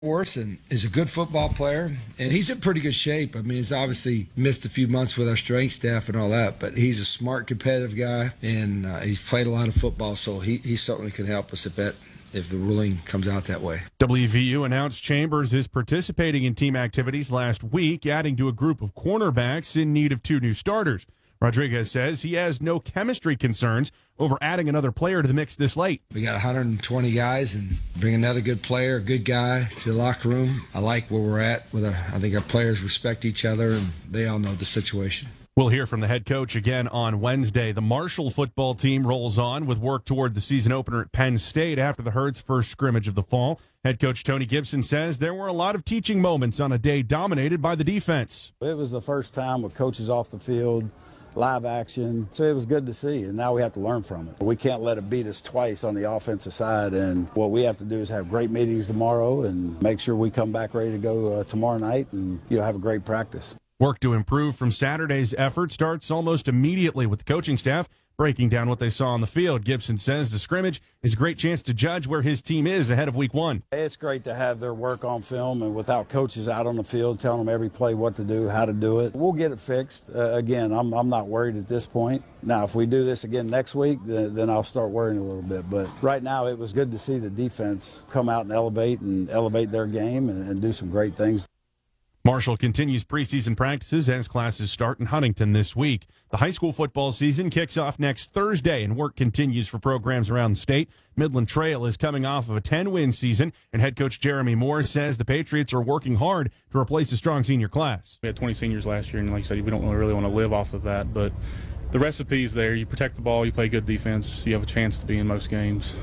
And is a good football player, and he's in pretty good shape. I mean, he's obviously missed a few months with our strength staff and all that, but he's a smart, competitive guy, and he's played a lot of football, so he certainly can help us if the ruling comes out that way. WVU announced Chambers is participating in team activities last week, adding to a group of cornerbacks in need of 2 new starters. Rodriguez says he has no chemistry concerns over adding another player to the mix this late. We got 120 guys, and bring another good player, a good guy to the locker room. I like where we're at. I think our players respect each other, and they all know the situation. We'll hear from the head coach again on Wednesday. The Marshall football team rolls on with work toward the season opener at Penn State after the Herds' first scrimmage of the fall. Head coach Tony Gibson says there were a lot of teaching moments on a day dominated by the defense. It was the first time with coaches off the field, live action, so it was good to see, and now we have to learn from it. We can't let it beat us twice on the offensive side, and what we have to do is have great meetings tomorrow and make sure we come back ready to go tomorrow night and have a great practice. Work to improve from Saturday's effort starts almost immediately with the coaching staff breaking down what they saw on the field. Gibson says the scrimmage is a great chance to judge where his team is ahead of week 1. It's great to have their work on film and without coaches out on the field telling them every play what to do, how to do it. We'll get it fixed. Again, I'm not worried at this point. Now, if we do this again next week, then I'll start worrying a little bit. But right now, it was good to see the defense come out and elevate their game and do some great things. Marshall continues preseason practices as classes start in Huntington this week. The high school football season kicks off next Thursday, and work continues for programs around the state. Midland Trail is coming off of a 10-win season, and head coach Jeremy Moore says the Patriots are working hard to replace a strong senior class. We had 20 seniors last year, and like you said, we don't really want to live off of that, but the recipe's there. You protect the ball, you play good defense, you have a chance to be in most games.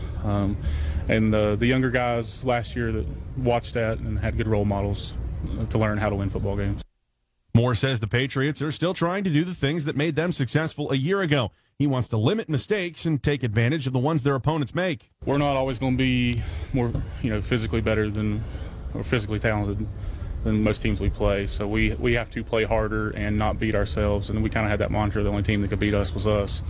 And the younger guys last year that watched that and had good role models to learn how to win football games. Moore says the Patriots are still trying to do the things that made them successful a year ago. He wants to limit mistakes and take advantage of the ones their opponents make. We're not always going to be more, physically better than or physically talented than most teams we play. So we have to play harder and not beat ourselves. And we kind of had that mantra: the only team that could beat us was us.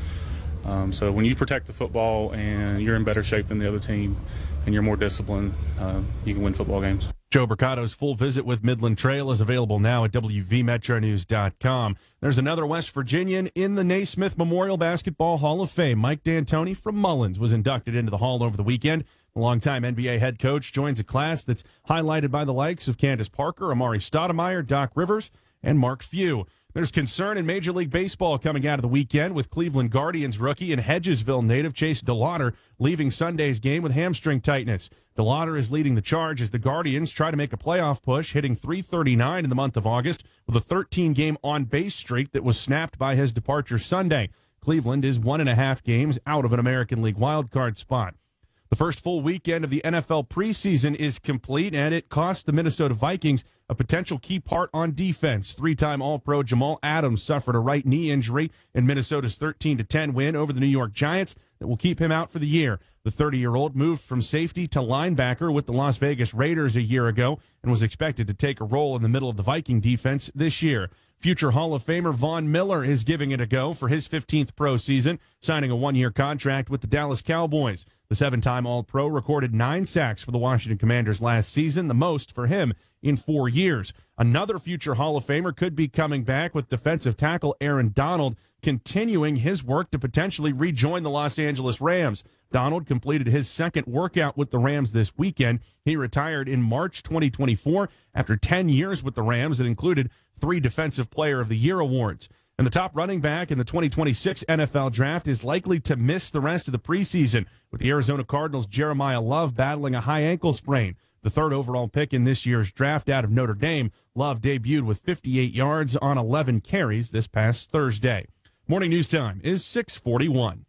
So when you protect the football and you're in better shape than the other team and you're more disciplined, you can win football games. Joe Bricato's full visit with Midland Trail is available now at WVMetroNews.com. There's another West Virginian in the Naismith Memorial Basketball Hall of Fame. Mike D'Antoni from Mullins was inducted into the Hall over the weekend. The longtime NBA head coach joins a class that's highlighted by the likes of Candace Parker, Amari Stoudemire, Doc Rivers, and Mark Few. There's concern in Major League Baseball coming out of the weekend with Cleveland Guardians rookie and Hedgesville native Chase DeLauder leaving Sunday's game with hamstring tightness. DeLauder is leading the charge as the Guardians try to make a playoff push, hitting .339 in the month of August with a 13-game on-base streak that was snapped by his departure Sunday. Cleveland is 1.5 games out of an American League wildcard spot. The first full weekend of the NFL preseason is complete, and it cost the Minnesota Vikings a potential key part on defense. 3-time All-Pro Jamal Adams suffered a right knee injury in Minnesota's 13-10 win over the New York Giants that will keep him out for the year. The 30-year-old moved from safety to linebacker with the Las Vegas Raiders a year ago and was expected to take a role in the middle of the Viking defense this year. Future Hall of Famer Von Miller is giving it a go for his 15th pro season, signing a one-year contract with the Dallas Cowboys. The 7-time All-Pro recorded 9 sacks for the Washington Commanders last season, the most for him in 4 years. Another future Hall of Famer could be coming back, with defensive tackle Aaron Donald continuing his work to potentially rejoin the Los Angeles Rams. Donald completed his second workout with the Rams this weekend. He retired in March 2024 after 10 years with the Rams that included 3 Defensive Player of the Year awards. And the top running back in the 2026 NFL Draft is likely to miss the rest of the preseason, with the Arizona Cardinals' Jeremiah Love battling a high ankle sprain. The 3rd overall pick in this year's draft out of Notre Dame, Love debuted with 58 yards on 11 carries this past Thursday. Morning News Time is 6:41.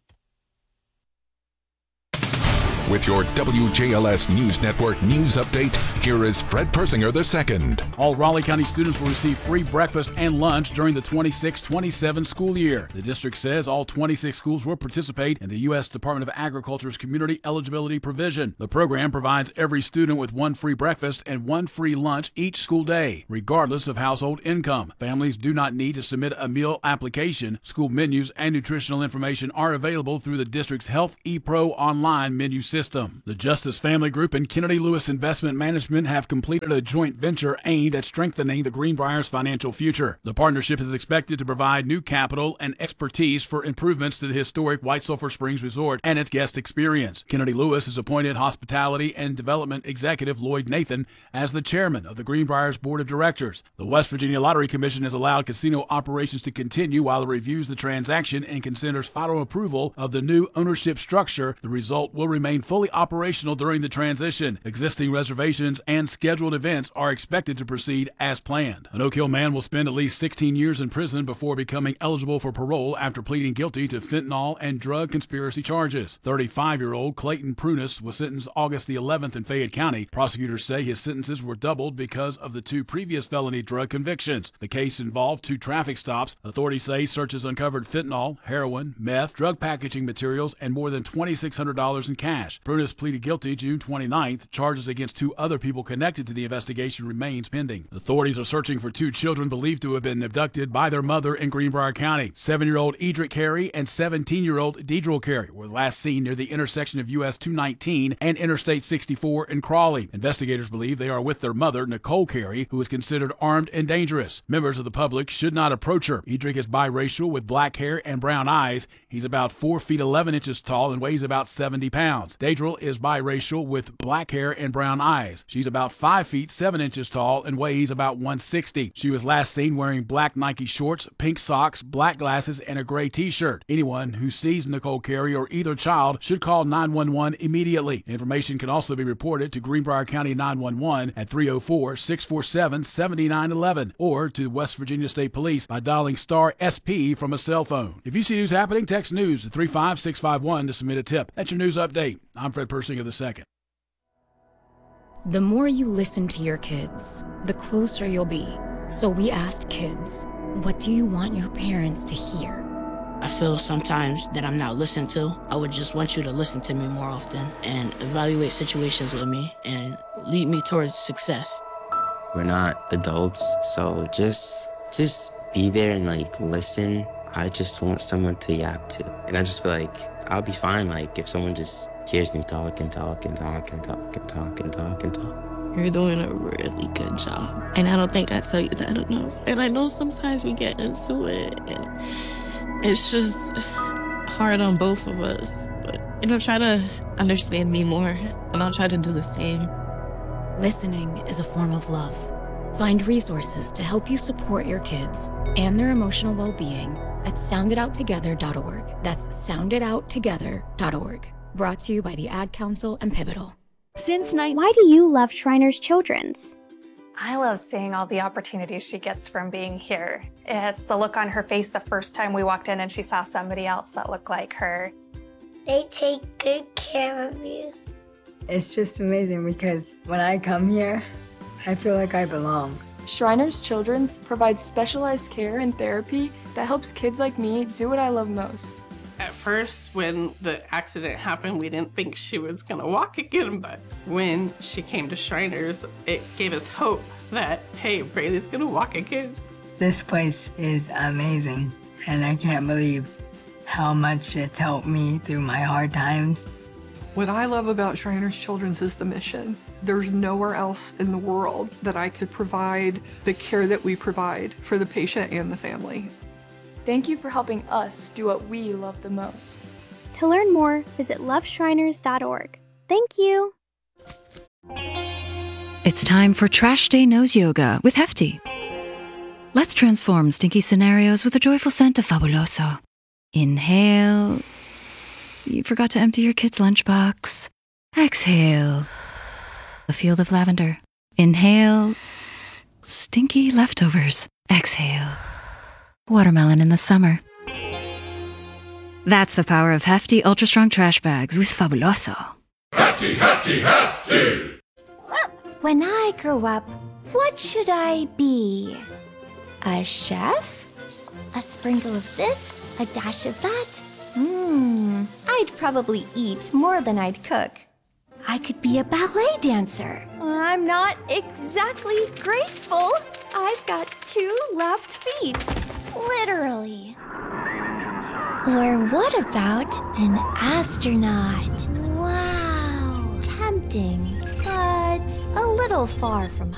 With your WJLS News Network news update, here is Fred Persinger II. All Raleigh County students will receive free breakfast and lunch during the 26-27 school year. The district says all 26 schools will participate in the U.S. Department of Agriculture's Community Eligibility Provision. The program provides every student with 1 free breakfast and 1 free lunch each school day, regardless of household income. Families do not need to submit a meal application. School menus and nutritional information are available through the district's Health ePro online menu system. system. The Justice Family Group and Kennedy Lewis Investment Management have completed a joint venture aimed at strengthening the Greenbrier's financial future. The partnership is expected to provide new capital and expertise for improvements to the historic White Sulphur Springs Resort and its guest experience. Kennedy Lewis has appointed Hospitality and Development Executive Lloyd Nathan as the chairman of the Greenbrier's Board of Directors. The West Virginia Lottery Commission has allowed casino operations to continue while it reviews the transaction and considers final approval of the new ownership structure. The result will remain fully operational during the transition. Existing reservations and scheduled events are expected to proceed as planned. An Oak Hill man will spend at least 16 years in prison before becoming eligible for parole after pleading guilty to fentanyl and drug conspiracy charges. 35-year-old Clayton Prunus was sentenced August the 11th in Fayette County. Prosecutors say his sentences were doubled because of the 2 previous felony drug convictions. The case involved 2 traffic stops. Authorities say searches uncovered fentanyl, heroin, meth, drug packaging materials, and more than $2,600 in cash. Prunus pleaded guilty June 29th. Charges against 2 other people connected to the investigation remains pending. Authorities are searching for 2 children believed to have been abducted by their mother in Greenbrier County. 7-year-old Edric Carey and 17-year-old Deidrel Carey were last seen near the intersection of US 219 and Interstate 64 in Crawley. Investigators believe they are with their mother, Nicole Carey, who is considered armed and dangerous. Members of the public should not approach her. Edric is biracial with black hair and brown eyes. He's about 4 feet 11 inches tall and weighs about 70 pounds. Deidrel is biracial with black hair and brown eyes. She's about 5 feet 7 inches tall and weighs about 160. She was last seen wearing black Nike shorts, pink socks, black glasses, and a gray t-shirt. Anyone who sees Nicole Carey or either child should call 911 immediately. Information can also be reported to Greenbrier County 911 at 304-647-7911 or to West Virginia State Police by dialing star SP from a cell phone. If you see news happening, text news to 35651 to submit a tip. That's your news update. I'm Fred Persinger II. The more you listen to your kids, the closer you'll be. So we asked kids, what do you want your parents to hear? I feel sometimes that I'm not listened to. I would just want you to listen to me more often and evaluate situations with me and lead me towards success. We're not adults, so just be there and listen. I just want someone to yap to. And I just feel like I'll be fine if someone just hears me talk and talk and talk and talk and talk and talk and talk. You're doing a really good job. And I don't think I tell you that enough. And I know sometimes we get into it and it's just hard on both of us. But, try to understand me more and I'll try to do the same. Listening is a form of love. Find resources to help you support your kids and their emotional well-being at sounditouttogether.org. That's sounditouttogether.org. Brought to you by the Ad Council and Pivotal. Why do you love Shriners Children's? I love seeing all the opportunities she gets from being here. It's the look on her face the first time we walked in and she saw somebody else that looked like her. They take good care of you. It's just amazing because when I come here, I feel like I belong. Shriners Children's provides specialized care and therapy that helps kids like me do what I love most. At first, when the accident happened, we didn't think she was gonna walk again, but when she came to Shriners, it gave us hope that, hey, Braylee's gonna walk again. This place is amazing, and I can't believe how much it's helped me through my hard times. What I love about Shriners Children's is the mission. There's nowhere else in the world that I could provide the care that we provide for the patient and the family. Thank you for helping us do what we love the most. To learn more, visit loveshriners.org. Thank you. It's time for Trash Day Nose Yoga with Hefty. Let's transform stinky scenarios with the joyful scent of Fabuloso. Inhale. You forgot to empty your kid's lunchbox. Exhale. A field of lavender. Inhale. Stinky leftovers. Exhale. Watermelon in the summer. That's the power of Hefty Ultra Strong Trash Bags with Fabuloso. Hefty, Hefty, Hefty! When I grow up, what should I be? A chef? A sprinkle of this, a dash of that? I'd probably eat more than I'd cook. I could be a ballet dancer. I'm not exactly graceful. I've got 2 left feet. Literally. Or what about an astronaut? Wow. tempting, but a little far from